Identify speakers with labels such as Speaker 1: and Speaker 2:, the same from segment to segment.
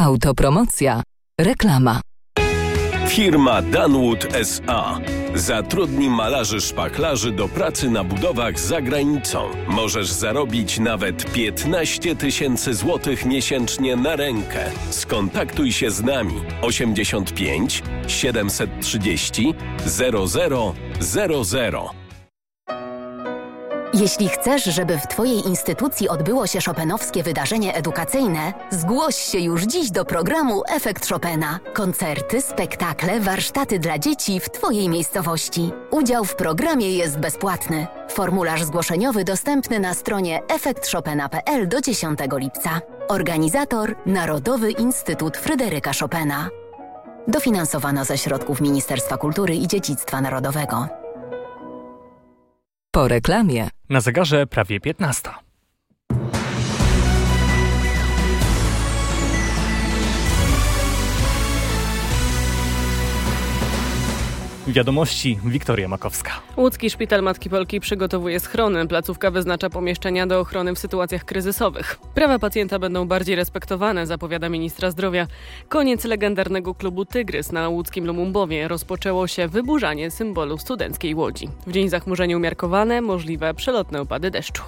Speaker 1: Autopromocja. Reklama.
Speaker 2: Firma Danwood S.A. zatrudni malarzy szpachlarzy do pracy na budowach za granicą. Możesz zarobić nawet 15 000 złotych miesięcznie na rękę. Skontaktuj się z nami 85 730 0000.
Speaker 3: Jeśli chcesz, żeby w Twojej instytucji odbyło się chopinowskie wydarzenie edukacyjne, zgłoś się już dziś do programu Efekt Chopina. Koncerty, spektakle, warsztaty dla dzieci w Twojej miejscowości. Udział w programie jest bezpłatny. Formularz zgłoszeniowy dostępny na stronie efektchopina.pl do 10 lipca. Organizator Narodowy Instytut Fryderyka Chopina. Dofinansowano ze środków Ministerstwa Kultury i Dziedzictwa Narodowego.
Speaker 1: Po reklamie.
Speaker 4: Na zegarze prawie 15. Wiadomości, Wiktoria Makowska.
Speaker 5: Łódzki Szpital Matki Polki przygotowuje schrony. Placówka wyznacza pomieszczenia do ochrony w sytuacjach kryzysowych. Prawa pacjenta będą bardziej respektowane, zapowiada ministra zdrowia. Koniec legendarnego klubu Tygrys na łódzkim Lumumbowie. Rozpoczęło się wyburzanie symbolu studenckiej Łodzi. W dzień zachmurzenie umiarkowane, możliwe przelotne opady deszczu.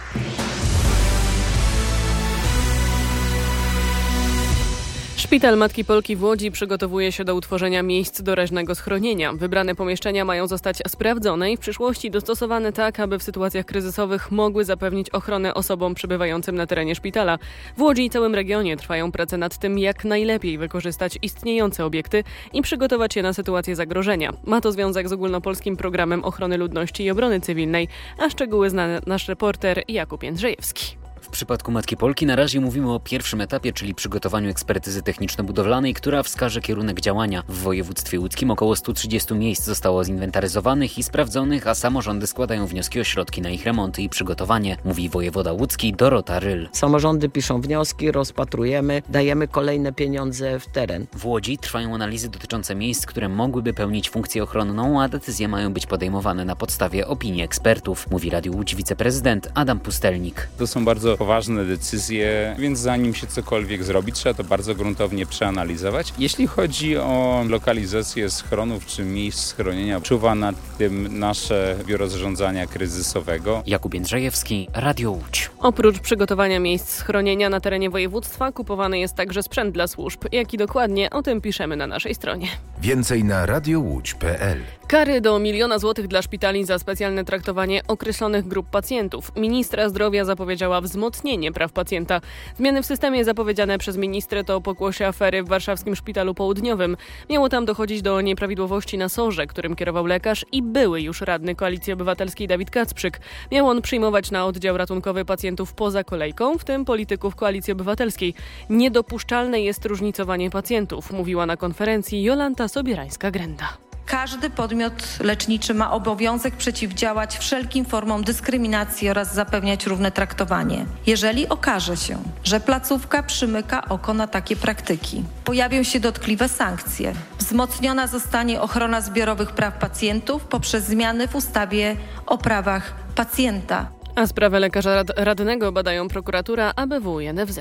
Speaker 5: Szpital Matki Polki w Łodzi przygotowuje się do utworzenia miejsc doraźnego schronienia. Wybrane pomieszczenia mają zostać sprawdzone i w przyszłości dostosowane tak, aby w sytuacjach kryzysowych mogły zapewnić ochronę osobom przebywającym na terenie szpitala. W Łodzi i całym regionie trwają prace nad tym, jak najlepiej wykorzystać istniejące obiekty i przygotować je na sytuację zagrożenia. Ma to związek z ogólnopolskim programem ochrony ludności i obrony cywilnej, a szczegóły zna nasz reporter Jakub Jędrzejewski.
Speaker 6: W przypadku Matki Polki na razie mówimy o pierwszym etapie, czyli przygotowaniu ekspertyzy techniczno-budowlanej, która wskaże kierunek działania. W województwie łódzkim około 130 miejsc zostało zinwentaryzowanych i sprawdzonych, a samorządy składają wnioski o środki na ich remonty i przygotowanie, mówi wojewoda łódzki Dorota Ryl.
Speaker 7: Samorządy piszą wnioski, rozpatrujemy, dajemy kolejne pieniądze w teren.
Speaker 6: W Łodzi trwają analizy dotyczące miejsc, które mogłyby pełnić funkcję ochronną, a decyzje mają być podejmowane na podstawie opinii ekspertów, mówi Radiu Łódź wiceprezydent Adam Pustelnik.
Speaker 8: To są bardzo poważne decyzje, więc zanim się cokolwiek zrobi, trzeba to bardzo gruntownie przeanalizować. Jeśli chodzi o lokalizację schronów czy miejsc schronienia, czuwa nad tym nasze Biuro Zarządzania Kryzysowego.
Speaker 6: Jakub Jędrzejewski, Radio Łódź.
Speaker 5: Oprócz przygotowania miejsc schronienia na terenie województwa, kupowany jest także sprzęt dla służb. Jaki dokładnie, o tym piszemy na naszej stronie.
Speaker 9: Więcej na radiołódź.pl.
Speaker 5: Kary do 1 000 000 złotych dla szpitali za specjalne traktowanie określonych grup pacjentów. Ministra zdrowia zapowiedziała wzmocnienie praw pacjenta. Zmiany w systemie zapowiedziane przez ministrę to pokłosie afery w warszawskim Szpitalu Południowym. Miało tam dochodzić do nieprawidłowości na SOR-ze, którym kierował lekarz i były już radny Koalicji Obywatelskiej Dawid Kacprzyk. Miał on przyjmować na oddział ratunkowy pacjentów poza kolejką, w tym polityków Koalicji Obywatelskiej. Niedopuszczalne jest różnicowanie pacjentów, mówiła na konferencji Jolanta Sobierańska-Grenda.
Speaker 10: Każdy podmiot leczniczy ma obowiązek przeciwdziałać wszelkim formom dyskryminacji oraz zapewniać równe traktowanie. Jeżeli okaże się, że placówka przymyka oko na takie praktyki, pojawią się dotkliwe sankcje. Wzmocniona zostanie ochrona zbiorowych praw pacjentów poprzez zmiany w ustawie o prawach pacjenta.
Speaker 5: A sprawę lekarza radnego badają prokuratura, ABW i NFZ.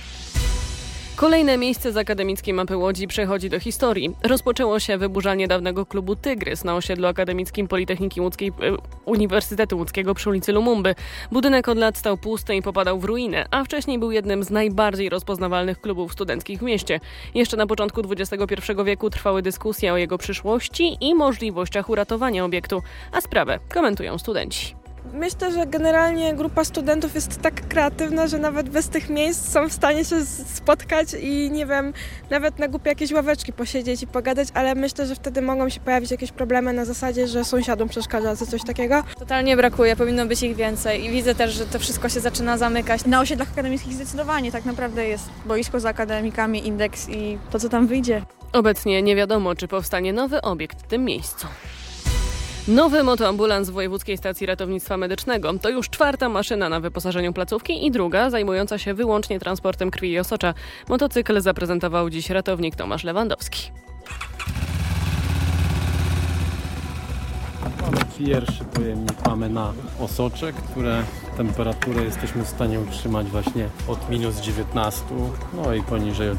Speaker 5: Kolejne miejsce z akademickiej mapy Łodzi przechodzi do historii. Rozpoczęło się wyburzanie dawnego klubu Tygrys na osiedlu akademickim Politechniki Łódzkiej Uniwersytetu Łódzkiego przy ulicy Lumumby. Budynek od lat stał pusty i popadał w ruinę, a wcześniej był jednym z najbardziej rozpoznawalnych klubów studenckich w mieście. Jeszcze na początku XXI wieku trwały dyskusje o jego przyszłości i możliwościach uratowania obiektu, a sprawę komentują studenci.
Speaker 11: Myślę, że generalnie grupa studentów jest tak kreatywna, że nawet bez tych miejsc są w stanie się spotkać i nie wiem, nawet na głupie jakieś ławeczki posiedzieć i pogadać, ale myślę, że wtedy mogą się pojawić jakieś problemy na zasadzie, że sąsiadom przeszkadza czy coś takiego.
Speaker 12: Totalnie brakuje, powinno być ich więcej i widzę też, że to wszystko się zaczyna zamykać.
Speaker 13: Na osiedlach akademickich zdecydowanie tak naprawdę jest boisko z akademikami, indeks i to, co tam wyjdzie.
Speaker 5: Obecnie nie wiadomo, czy powstanie nowy obiekt w tym miejscu. Nowy motoambulans Wojewódzkiej Stacji Ratownictwa Medycznego to już 4. maszyna na wyposażeniu placówki i 2. zajmująca się wyłącznie transportem krwi i osocza. Motocykl zaprezentował dziś ratownik Tomasz Lewandowski.
Speaker 14: Pierwszy pojemnik mamy na osocze, które temperaturę jesteśmy w stanie utrzymać właśnie od -19, no i poniżej